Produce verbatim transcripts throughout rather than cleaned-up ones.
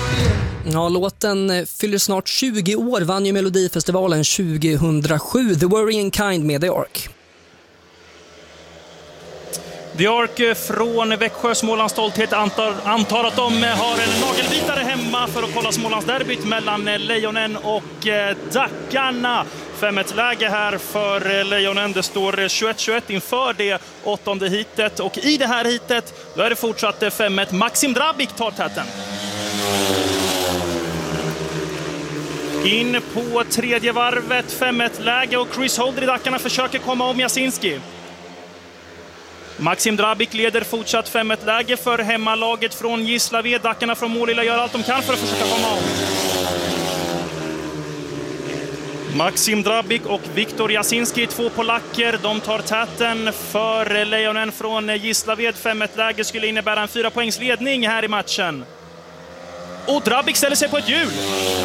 Ja, låten fyller snart tjugo år, vann ju Melodifestivalen tjugohundrasju. The Worrying Kind med The Ark. The Ark från Växjö, Smålands stolthet, antar, antar att de har en nagelbitare hemma för att kolla Smålands derbyt mellan Lejonen och Dackarna. fem ett läge här för Lejonen. Det står tjugoett tjugoett inför det åttonde hitet. Och i det här hitet då är det fortsatt fem ett. Maxim Drabik tar täten. In på tredje varvet, fem ett läge och Chris Holder i Dackarna försöker komma om Jasinski. Maxim Drabik leder fortsatt fem ett läge för hemmalaget från Gislaved. Dackarna från Målilla gör allt de kan för att försöka komma om. Maxim Drabik och Viktor Jasinski, två polacker, de tar täten för Lejonen från Gislaved. fem ett läge skulle innebära en fyra poängs ledning här i matchen. Och Drabik ställer sig på ett hjul.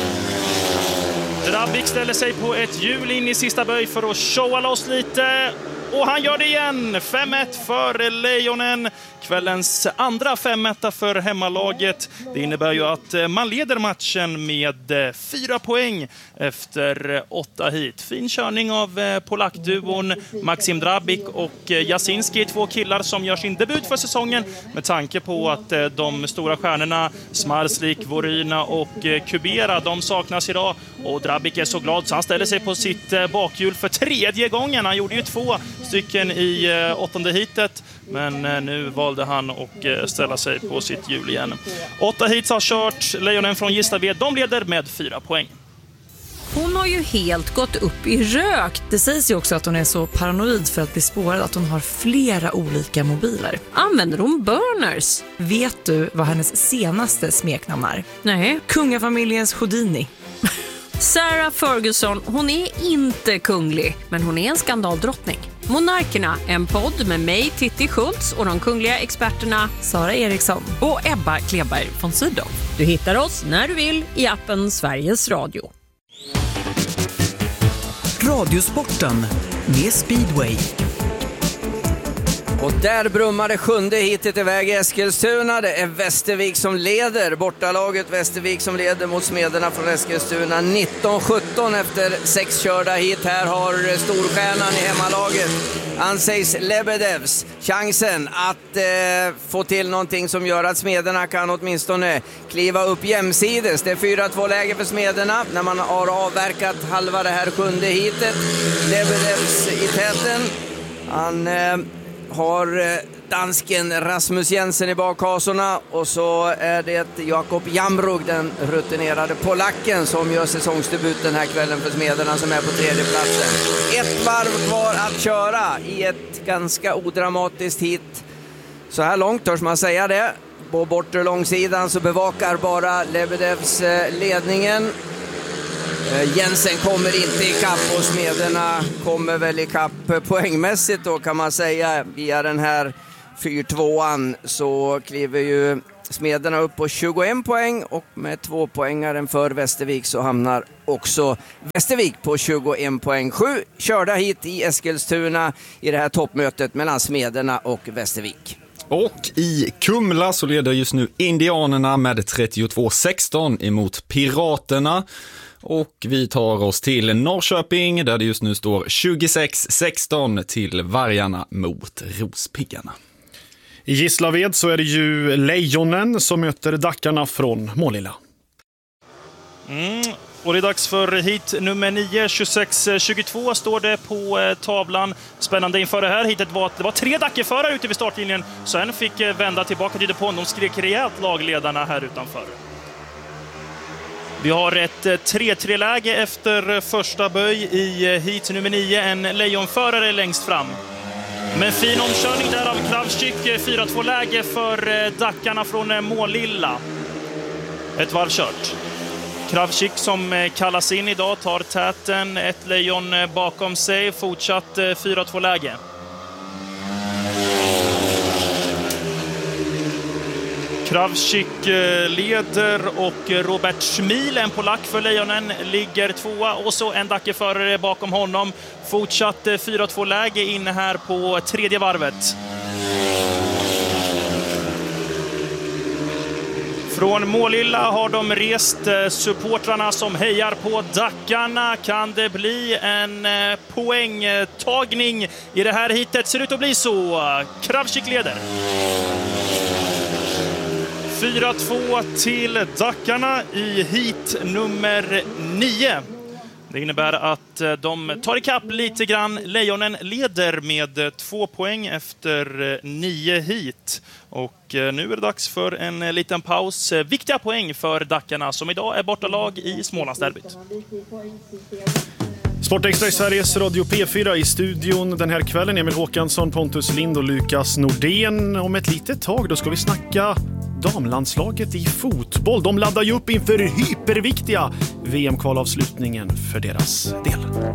Drabik ställer sig på ett hjul in i sista böj för att showa loss lite. Och han gör det igen. fem ett för Lejonen. Kvällens andra fem ett för hemmalaget. Det innebär ju att man leder matchen med fyra poäng efter åtta hit. Fin körning av polackduon Maxim Drabik och Jasinski. Två killar som gör sin debut för säsongen med tanke på att de stora stjärnorna Smarslik, Voryna och Kubera, de saknas idag. Och Drabik är så glad så han ställer sig på sitt bakhjul för tredje gången. Han gjorde ju två stycken i åttonde hitet, men nu valde han att ställa sig på sitt hjul igen. Åtta hits har kört. Lejonen från Gislaved, de leder med fyra poäng. Hon har ju helt gått upp i rök. Det sägs ju också att hon är så paranoid för att bli spårad att hon har flera olika mobiler. Använder hon burners? Vet du vad hennes senaste smeknamn är? Nej. Kungafamiljens Houdini. Sarah Ferguson, hon är inte kunglig, men hon är en skandaldrottning. Monarkerna, en podd med mig, Titti Schultz, och de kungliga experterna Sara Eriksson och Ebba Kleberg von Sydow. Du hittar oss när du vill i appen Sveriges Radio. Radiosporten med Speedway. Och där brummar det sjunde hitet iväg i Eskilstuna. Det är Västervik som leder. Bortalaget Västervik som leder mot Smederna från Eskilstuna. nitton sjutton efter sex körda hit. Här har storstjärnan i hemmalaget, Andrzej Lebedevs, chansen att eh, få till någonting som gör att Smederna kan åtminstone kliva upp jämsides. Det är fyra två läge för Smederna när man har avverkat halva det här sjunde hitet. Lebedevs i täten. Han... Eh, har dansken Rasmus Jensen i bakhasorna och så är det Jakob Jamrug, den rutinerade polacken, som gör säsongsdebut den här kvällen för Smederna, som är på tredje platsen. Ett varv kvar att köra i ett ganska odramatiskt hit. Så här långt törs man säga det. På bortre långsidan så bevakar bara Lebedevs ledningen. Jensen kommer inte i kapp och Smederna kommer väl i kapp poängmässigt då, kan man säga. Via den här fyra tvåan så kliver ju Smederna upp på tjugoen poäng, och med två poängaren för Västervik så hamnar också Västervik på tjugoen poäng. Sju körda hit i Eskilstuna i det här toppmötet mellan Smederna och Västervik. Och i Kumla så leder just nu Indianerna med trettiotvå sexton emot Piraterna. Och vi tar oss till Norrköping där det just nu står tjugosex sexton till Vargarna mot Rospiggarna. I Gislaved så är det ju Lejonen som möter Dackarna från Målilla. Mm. Och det är dags för hit nummer nio, tjugosex tjugotvå står det på eh, tavlan. Spännande inför det här hitet var att det var tre Dackerförare ute vid startlinjen. Så en fick eh, vända tillbaka till depån. De skrek rejält lagledarna här utanför. Vi har ett tre tre läge efter första böj i hit nummer nio. En lejonförare längst fram. Men fin omkörning där av Kravchik. fyra två läge för Dackarna från Målilla. Ett varv kört. Kravchik som kallas in idag tar täten. Ett lejon bakom sig. Fortsatt fyra två läge. Kravchik leder och Robert Schmil, en polack för Lejonen, ligger tvåa, och så en Dackerförare bakom honom. Fortsatt fyra två läge inne här på tredje varvet. Från Målilla har de rest supportrarna som hejar på Dackarna. Kan det bli en poängtagning i det här hitet? Ser ut att bli så. Kravchik leder. fyra två till Dackarna i hit nummer nio. Det innebär att de tar ikapp lite grann. Lejonen leder med två poäng efter nio hit. Och nu är det dags för en liten paus. Viktiga poäng för Dackarna som idag är bortalag i Smålandsderbyt. Sportextra i Sveriges Radio P fyra i studion den här kvällen. Emil Håkansson, Pontus Lind och Lukas Nordén. Om ett litet tag då ska vi snacka damlandslaget i fotboll. De laddar ju upp inför hyperviktiga V M-kvalavslutningen för deras del.